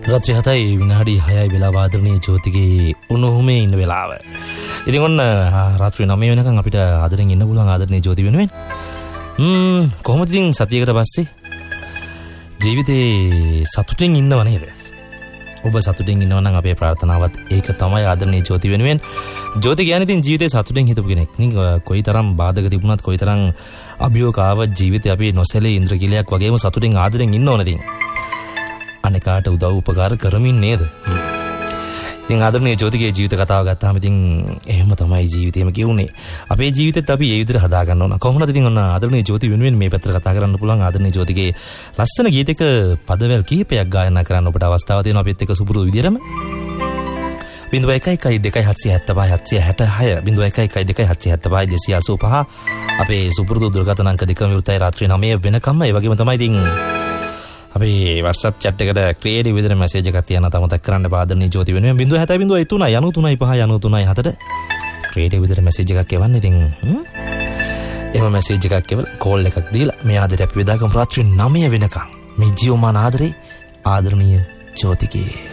රාත්‍රී 7යි විනාඩි 6යි වෙලාව ආදරණීය ජෝතිගේ උණුහුමේ ඉන්න වෙලාව. ඉතින් ඔන්න රාත්‍රී 9 වෙනකන් අපිට ආදරෙන් ඉන්න පුළුවන් ආදරණීය ජෝති වෙනුවෙන්. කොහොමද ඉතින් සතියකට පස්සේ ජීවිතේ සතුටින් ඉන්නව නේද? ඔබ සතුටින් ඉන්නව නම් අපේ ප්‍රාර්ථනාවත් ඒක තමයි ආදරණීය ජෝති වෙනුවෙන්. ජෝති කියන්නේ ඉතින් ජීවිතේ සතුටින් හිටපු කෙනෙක්. කොයිතරම් බාධක තිබුණත් කොයිතරම් අභියෝග ආවත් ජීවිතේ අපි නොසැලී ඉන්ද්‍රකිලයක් වගේම සතුටින් ආදරෙන් ඉන්න ඕනේ ඉතින්. අනේකාට උදව් උපකාර කරමින් නේද? ඉතින් ආදරණීය ජෝතිගේ ජීවිත කතාව ගත්තාම ඉතින් එහෙම තමයි ජීවිතේම කියුනේ. අපේ ජීවිතෙත් අපි ඒ විදිහට හදා ගන්න ඕන. කොහොමද ඉතින් ඔන්න ආදරණීය ජෝති වෙනුවෙන් මේ පැත්තට කතා කරන්න පුළුවන් ආදරණීය ජෝතිගේ ලස්සන ගීතයක පදවැල් කිහිපයක් ගායනා කරන්න ඔබට අවස්ථාව දෙනවා අපිත් එක්ක සුපුරුදු විදිහටම. 011270 අපේ සුපුරුදු දුරකථන අංක දෙකම විවෘතයි රාත්‍රී 9 වෙනකම්ම. ඒ වගේම තමයි ඉතින් අපේ WhatsApp chat එකට ක්‍රියේටිව් විදිහට මැසේජ් එකක් තියන්න තමතක් කරන්න ආදරණීය ජෝති වෙනුවෙන් 070 ක්‍රියේටිව් විදිහට මැසේජ් එකක් එවන්න. ඉතින් එහෙම මැසේජ් එකක් එවලා කෝල් එකක් දීලා මේ ආදරේ අපි වේදාගමු රාත්‍රී 9 වෙනකම්. මේ ජීවමාන ආදරේ ආදරණීය ජෝතිගේ